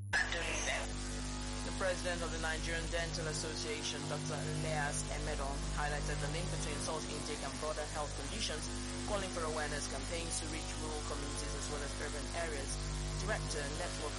The president of the Nigerian Dental Association, Dr. Elias Emedon, highlighted the link between salt intake and broader health conditions, calling for awareness campaigns to reach rural communities as well as urban areas. Director, Network